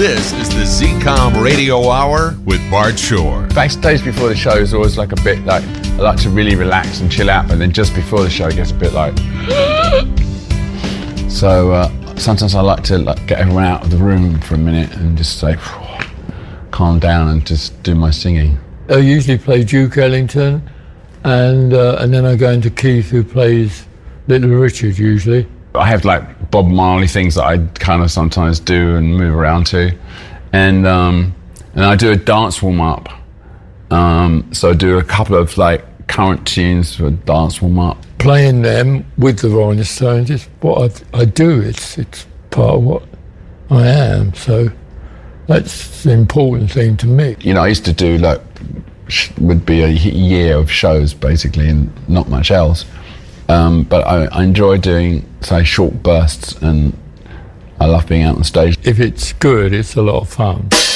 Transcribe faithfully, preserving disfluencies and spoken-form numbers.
This is the Z COM Radio Hour with Bart Shore. Backstage before the show is always like a bit like, I like to really relax and chill out, but then just before the show it gets a bit like... So uh, sometimes I like to like, get everyone out of the room for a minute and just say, calm down and just do my singing. I usually play Duke Ellington, and uh, and then I go into Keith, who plays Little Richard usually. I have like Bob Marley things that I kind of sometimes do and move around to, and um, and I do a dance warm up. Um, so I do a couple of like current tunes for a dance warm up. Playing them with the Rolling Stones is what I, I do. It's it's part of what I am. So that's the important thing to me. You know, I used to do like would be a year of shows basically, and not much else. Um, but I, I enjoy doing, say, short bursts, and I love being out on stage. If it's good, it's a lot of fun.